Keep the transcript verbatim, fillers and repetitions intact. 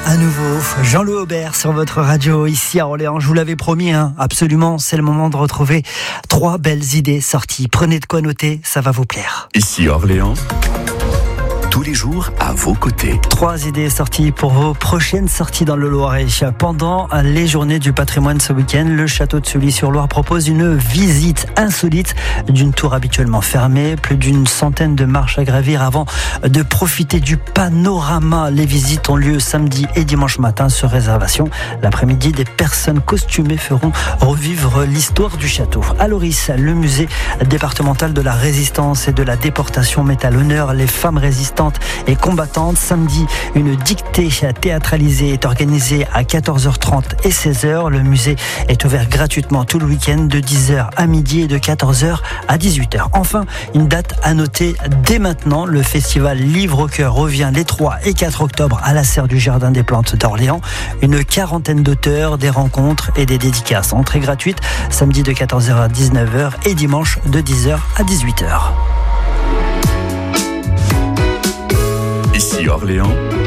à nouveau, Jean-Loup Aubert sur votre radio ici à Orléans. Je vous l'avais promis, hein, absolument, c'est le moment de retrouver trois belles idées sorties. Prenez de quoi noter, ça va vous plaire. Ici Orléans, tous les jours à vos côtés. Trois idées sorties pour vos prochaines sorties dans le Loiret. Pendant les journées du patrimoine ce week-end, le château de Sully-sur-Loire propose une visite insolite d'une tour habituellement fermée. Plus d'une centaine de marches à gravir avant de profiter du panorama. Les visites ont lieu samedi et dimanche matin sur réservation. L'après-midi, des personnes costumées feront revivre l'histoire du château. À Loris, le musée départemental de la résistance et de la déportation met à l'honneur les femmes résistantes et combattantes. Samedi, une dictée théâtralisée est organisée à quatorze heures trente et seize heures. Le musée est ouvert gratuitement tout le week-end de dix heures à midi et de quatorze heures à dix-huit heures. Enfin, une date à noter dès maintenant, le festival Livre au cœur revient les trois et quatre octobre à la serre du Jardin des Plantes d'Orléans. Une quarantaine d'auteurs, des rencontres et des dédicaces. Entrée gratuite, samedi de quatorze heures à dix-neuf heures et dimanche de dix heures à dix-huit heures. Ici Orléans,